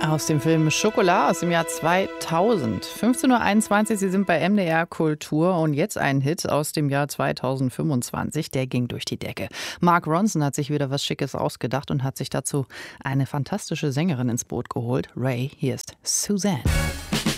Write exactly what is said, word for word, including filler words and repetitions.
Aus dem Film Schokolade aus dem Jahr zweitausend. fünfzehn Uhr einundzwanzig, Sie sind bei M D R Kultur und jetzt ein Hit aus dem Jahr zweitausendfünfundzwanzig, der ging durch die Decke. Mark Ronson hat sich wieder was Schickes ausgedacht und hat sich dazu eine fantastische Sängerin ins Boot geholt. Ray, hier ist Suzanne.